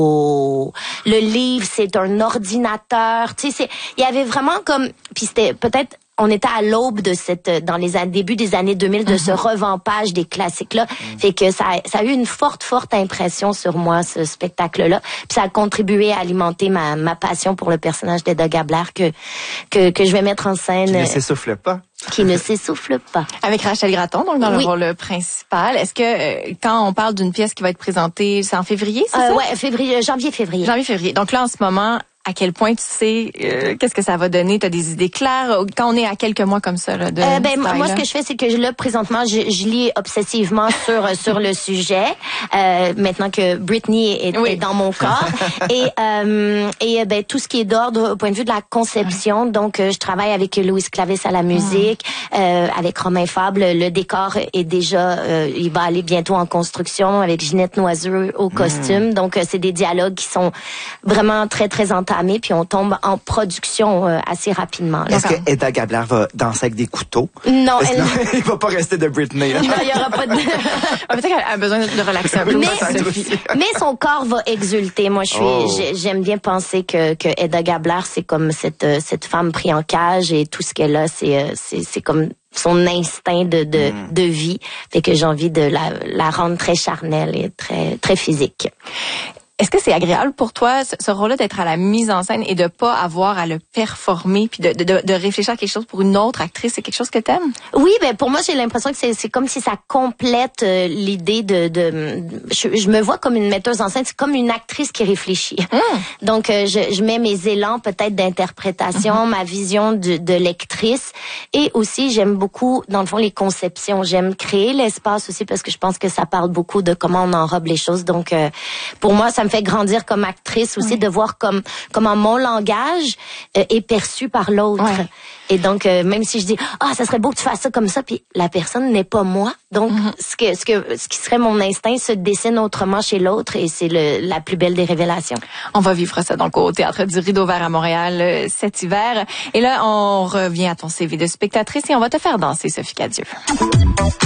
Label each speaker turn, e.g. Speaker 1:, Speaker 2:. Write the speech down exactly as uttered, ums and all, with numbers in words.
Speaker 1: Oh, le livre, c'est un ordinateur. Tu sais, c'est, il y avait vraiment comme, puis c'était peut-être, on était à l'aube de cette, dans les débuts des années deux mille, de mm-hmm. ce revampage des classiques-là. Mm. Fait que ça, ça a eu une forte, forte impression sur moi, ce spectacle-là. Puis ça a contribué à alimenter ma, ma passion pour le personnage d'Edda Gabler que, que, que je vais mettre en scène.
Speaker 2: Qui ne s'essouffle pas.
Speaker 1: Qui ne s'essouffle pas.
Speaker 3: Avec Rachel Gratton, donc dans le
Speaker 1: oui.
Speaker 3: rôle principal. Est-ce que euh, quand on parle d'une pièce qui va être présentée, c'est en février, c'est
Speaker 1: euh,
Speaker 3: ça?
Speaker 1: Ouais, février, janvier-février.
Speaker 3: Janvier-février. Donc là, en ce moment, à quel point tu sais euh, qu'est-ce que ça va donner? Tu as des idées claires quand on est à quelques mois comme ça là, de
Speaker 1: euh, ben moi ce que je fais c'est que là présentement je, je lis obsessivement sur sur le sujet euh, maintenant que Britney est, oui. est dans mon corps et euh, et ben tout ce qui est d'ordre au point de vue de la conception. Donc euh, je travaille avec Louise Clavis à la musique, mmh. euh, avec Romain Fabre, le, le décor est déjà euh, il va aller bientôt en construction avec Ginette Noiseux au costume. Mmh. Donc euh, c'est des dialogues qui sont vraiment très très entamés. Puis on tombe en production euh, assez rapidement.
Speaker 2: Est-ce que Edda Gabler va danser avec des couteaux?
Speaker 1: Non. Elle...
Speaker 2: non il va pas rester de Britney. Là.
Speaker 1: Non, il y aura pas de...
Speaker 3: Peut-être qu'elle a besoin de relaxer un peu.
Speaker 1: Mais, mais son corps va exulter. Moi, je suis, oh. j'aime bien penser que, que Edda Gabler, c'est comme cette, cette femme prise en cage et tout ce qu'elle a, c'est, c'est, c'est comme son instinct de, de, mm. de vie. Fait que j'ai envie de la, la rendre très charnelle et très, très physique.
Speaker 3: Est-ce que c'est agréable pour toi, ce, ce rôle-là, d'être à la mise en scène et de pas avoir à le performer puis de, de, de réfléchir à quelque chose pour une autre actrice? C'est quelque chose que t'aimes?
Speaker 1: Oui, ben pour moi, j'ai l'impression que c'est, c'est comme si ça complète euh, l'idée de... de je, je me vois comme une metteuse en scène, c'est comme une actrice qui réfléchit. Mm. Donc, euh, je, je mets mes élans peut-être d'interprétation, mm-hmm. ma vision de, de lectrice et aussi, j'aime beaucoup, dans le fond, les conceptions. J'aime créer l'espace aussi parce que je pense que ça parle beaucoup de comment on enrobe les choses. Donc, euh, pour moi, ça me fait grandir comme actrice aussi, oui. de voir comme comment mon langage euh, est perçu par l'autre. Ouais. Et donc, euh, même si je dis « Ah, ça serait beau que tu fasses ça comme ça », puis la personne n'est pas moi. Donc, mm-hmm. ce que ce que ce qui serait mon instinct se dessine autrement chez l'autre et c'est le, la plus belle des révélations.
Speaker 3: On va vivre ça donc au Théâtre du Rideau Vert à Montréal euh, cet hiver. Et là, on revient à ton C V de spectatrice et on va te faire danser, Sophie Cadieux.